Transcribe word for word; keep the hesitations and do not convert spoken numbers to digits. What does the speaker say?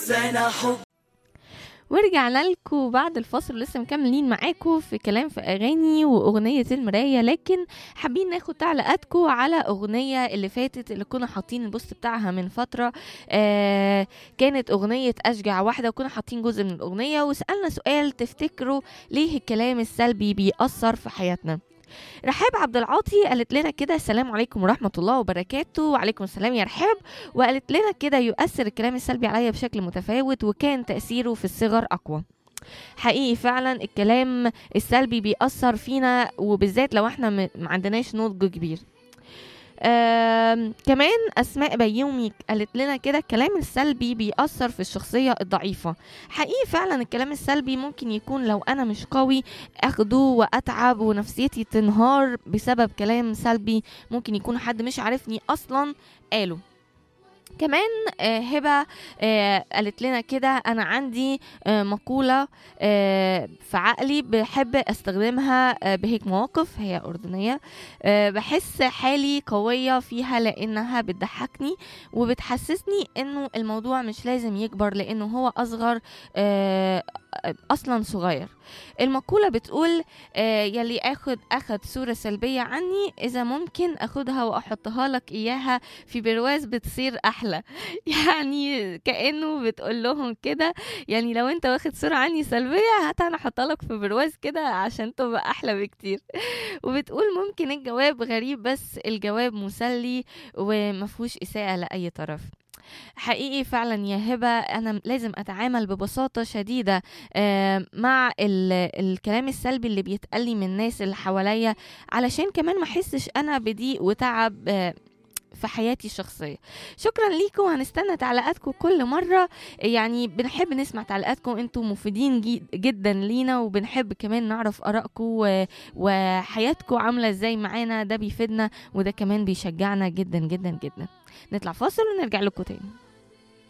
سنة حب. ورجعنا لكم بعد الفاصل، لسه مكملين معاكم في كلام في اغاني واغنيه المرايه، لكن حابين ناخد تعليقاتكم على اغنيه اللي فاتت اللي كنا حاطين البوست بتاعها من فتره. آه كانت اغنيه اشجع واحده، وكنا حاطين جزء من الاغنيه وسالنا سؤال: تفتكروا ليه الكلام السلبي بيأثر في حياتنا؟ رحاب عبد العاطي قالت لنا كده: السلام عليكم ورحمة الله وبركاته. وعليكم السلام يا رحاب. وقالت لنا كده: يؤثر الكلام السلبي عليا بشكل متفاوت، وكان تأثيره في الصغر أقوى. حقيقي فعلا الكلام السلبي بيأثر فينا، وبالذات لو احنا ما عندناش نضج كبير. آم كمان أسماء بيومي قالت لنا كده: الكلام السلبي بيأثر في الشخصية الضعيفة. حقيقي فعلا الكلام السلبي ممكن يكون لو أنا مش قوي أخده وأتعب ونفسيتي تنهار بسبب كلام سلبي ممكن يكون حد مش عارفني أصلا قاله. كمان آه هبة آه قالت لنا كده: أنا عندي آه مقولة آه في عقلي بحب أستخدمها آه بهيك مواقف. هي أردنية. آه بحس حالي قوية فيها لأنها بتضحكني وبتحسسني إنه الموضوع مش لازم يكبر لأنه هو أصغر آه أصلا صغير. المقولة بتقول: آه يلي أخد أخد صورة سلبية عني، إذا ممكن أخدها وأحطها لك إياها في برواز بتصير أحلى. يعني كأنه بتقول لهم كده: يعني لو أنت واخد صورة عني سلبية، هات أنا أحطها لك في برواز كده عشان تبقى أحلى بكتير. وبتقول: ممكن الجواب غريب بس الجواب مسلي ومفهوش إساءة لأي طرف. حقيقي فعلا يا هبة أنا لازم أتعامل ببساطة شديدة مع الكلام السلبي اللي بيتقلي من الناس اللي حواليا، علشان كمان ما أحسش أنا بضيق وتعب في حياتي الشخصية. شكرا ليكم، هنستنى تعليقاتكم كل مرة. يعني بنحب نسمع تعليقاتكم، انتم مفيدين جدا لينا، وبنحب كمان نعرف آرائكم وحياتكم عاملة ازاي معانا. ده بيفيدنا وده كمان بيشجعنا جدا جدا جدا. نطلع فاصل ونرجع لكم تاني.